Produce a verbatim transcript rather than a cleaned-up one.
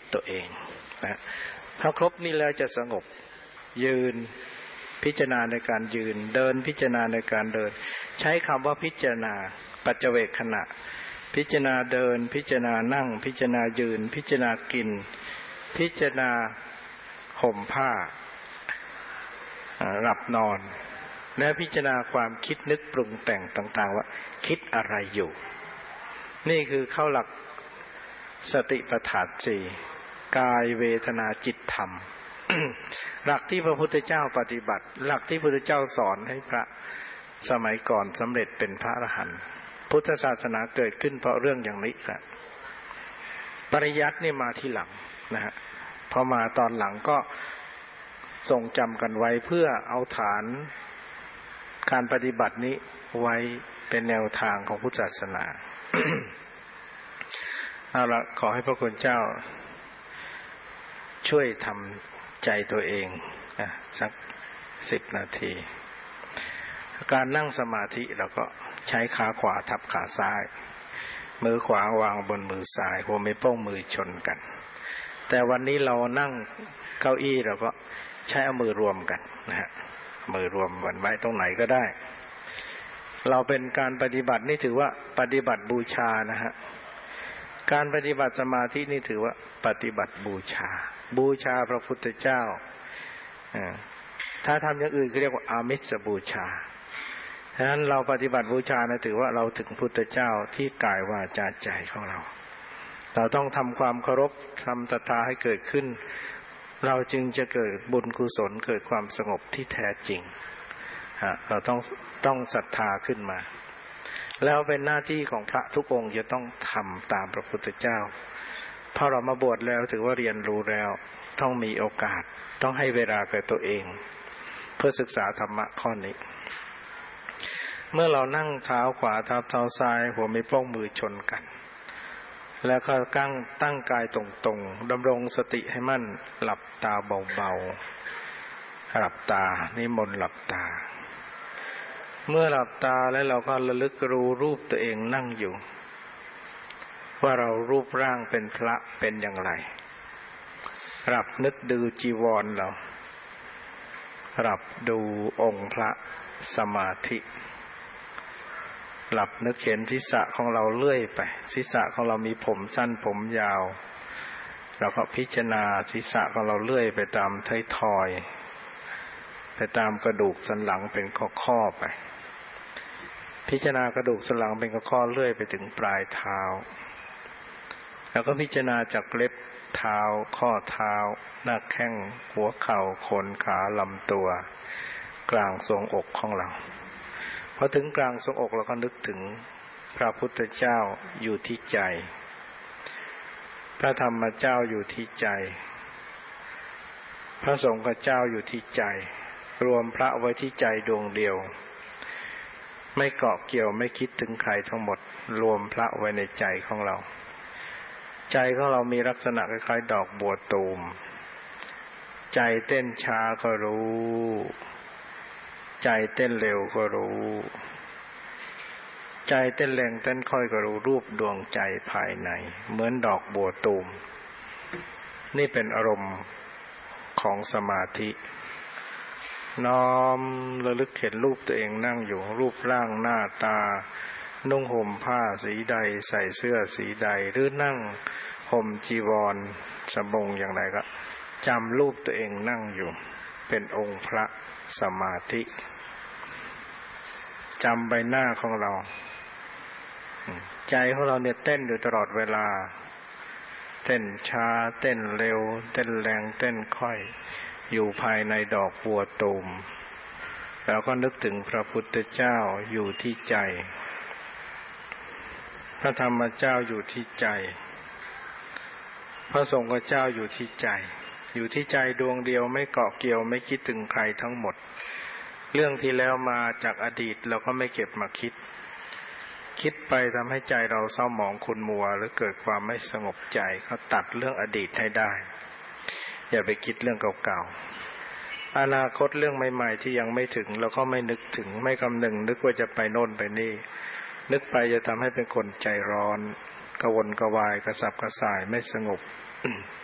ตัวเองนะถ้าครบนี้แล้วจะสงบยืนพิจารณาในการยืนเดินพิจารณาในการเดินใช้คำว่าพิจารณาปัจเจเวคขณะพิจารณาเดินพิจารณานั่งพิจารณายืนพิจารณากินพิจารณาห่มผ้าหลับนอนและพิจารณาความคิดนึกปรุงแต่งต่างๆว่าคิดอะไรอยู่นี่คือเข้าหลักสติปัฏฐานสี่กายเวทนาจิตธรรม หลักที่พระพุทธเจ้าปฏิบัติหลักที่พระพุทธเจ้าสอนให้พระสมัยก่อนสำเร็จเป็นพระอรหันต์พุทธศาสนาเกิดขึ้นเพราะเรื่องอย่างนี้ครับปริยัตินี่มาทีหลังนะฮะพอมาตอนหลังก็ทรงจำกันไว้เพื่อเอาฐานการปฏิบัตินี้ไว้เป็นแนวทางของพุทธศาสนา เอาละขอให้พระคุณเจ้าช่วยทำใจตัวเองนะสักสิบนาทีการนั่งสมาธิเราก็ใช้ขาขวาทับขาซ้ายมือขวาวางบนมือซ้ายหัวแม่โป้งมือชนกันแต่วันนี้เรานั่งเก้าอี้เราก็ใช้เอามือรวมกันนะฮะมือรวมไว้ตรงไหนก็ได้เราเป็นการปฏิบัตินี่ถือว่าปฏิบัติบูชานะฮะการปฏิบัติสมาธินี่ถือว่าปฏิบัติบูชาบูชาพระพุทธเจ้าถ้าทำอย่างอื่นก็เรียกว่าอามิสบูชาฉะนั้นเราปฏิบัติบูชานะถือว่าเราถึงพุทธเจ้าที่กายวาจาใจของเราเราต้องทำความเคารพทำศรัทธาให้เกิดขึ้นเราจึงจะเกิดบุญกุศลเกิดความสงบที่แท้จริงเราต้องต้องศรัทธาขึ้นมาแล้วเป็นหน้าที่ของพระทุกองค์จะต้องทำตามพระพุทธเจ้าพอเรามาบวชแล้วถือว่าเรียนรู้แล้วต้องมีโอกาสต้องให้เวลาแก่ตัวเองเพื่อศึกษาธรรมะข้อนี้เมื่อเรานั่งเท้าขวาทับเท้าซ้ายหัวแม่โป้งมือชนกันแล้วก็ตั้งตั้งกายตรงๆดำรงสติให้มั่นหลับตาเบาๆหลับตานิมนต์หลับตาเมื่อหลับตาแล้วเราก็ระลึกรู้รูปตัวเองนั่งอยู่ว่าเรารูปร่างเป็นพระเป็นอย่างไรหลับนึกดูจีวรเราหลับดูองค์พระสมาธิหลับนึกเห็นศีรษะของเราเลื่อยไปศีรษะของเรามีผมสั้นผมยาวเราก็พิจารณาศีรษะของเราเลื่อยไปตามท้ายทอยไปตามกระดูกสันหลังเป็นข้อๆไปพิจารณากระดูกสันหลังเป็นข้อๆเลื่อยไปถึงปลายเท้าแล้วก็พิจารณาจากเล็บเท้าข้อเท้าหน้าแข้งหัวเข่าโคนขาลำตัวกลางทรวงอกของเราพอถึงกลางทรวงอกเราก็นึกถึงพระพุทธเจ้าอยู่ที่ใจพระธรรมเจ้าอยู่ที่ใจพระสงฆ์เจ้าอยู่ที่ใจรวมพระไว้ที่ใจดวงเดียวไม่เกาะเกี่ยวไม่คิดถึงใครทั้งหมดรวมพระไว้ในใจของเราใจของเรามีลักษณะคล้ายๆดอกบัวตูมใจเต้นช้าก็รู้ใจเต้นเร็วก็รู้ใจเต้นแรงเต้นค่อยก็รู้รูปดวงใจภายในเหมือนดอกบัวตูมนี่เป็นอารมณ์ของสมาธิน้อมระลึกเห็นรูปตัวเองนั่งอยู่รูปร่างหน้าตานุ่งห่มผ้าสีใดใส่เสื้อสีใดหรือนั่งห่มจีวรสบงอย่างไรก็จำรูปตัวเองนั่งอยู่เป็นองค์พระสมาธิจำใบหน้าของเราใจของเราเนี่ยเต้นอยู่ตลอดเวลาเต้นช้าเต้นเร็วเต้นแรงเต้นค่อยอยู่ภายในดอกบัวตูมแล้วก็นึกถึงพระพุทธเจ้าอยู่ที่ใจพระธรรมเจ้าอยู่ที่ใจพระสงฆ์เจ้าอยู่ที่ใจอยู่ที่ใจดวงเดียวไม่เกาะเกี่ยวไม่คิดถึงใครทั้งหมดเรื่องที่แล้วมาจากอดีตเราก็ไม่เก็บมาคิดคิดไปทำให้ใจเราเศร้าหมองขุ่นมัวหรือเกิดความไม่สงบใจเขาตัดเรื่องอดีตให้ได้อย่าไปคิดเรื่องเก่าๆอนาคตเรื่องใหม่ๆที่ยังไม่ถึงเราก็ไม่นึกถึงไม่คำนึงนึกว่าจะไปโน่นไปนี่นึกไปจะทำให้เป็นคนใจร้อนกระวนกระวายกระสับกระส่ายไม่สงบ